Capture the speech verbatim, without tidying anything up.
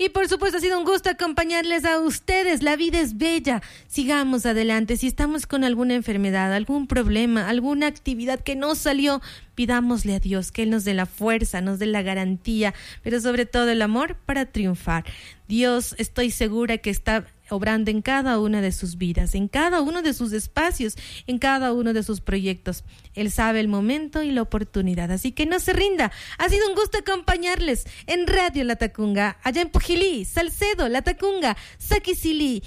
Y por supuesto ha sido un gusto acompañarles a ustedes. La vida es bella. Sigamos adelante. Si estamos con alguna enfermedad, algún problema, alguna actividad que no salió, pidámosle a Dios que Él nos dé la fuerza, nos dé la garantía, pero sobre todo el amor para triunfar. Dios, estoy segura que está obrando en cada una de sus vidas, en cada uno de sus espacios, en cada uno de sus proyectos. Él sabe el momento y la oportunidad, así que no se rinda. Ha sido un gusto acompañarles en Radio Latacunga, allá en Pujilí, Salcedo, Latacunga, Saquicilí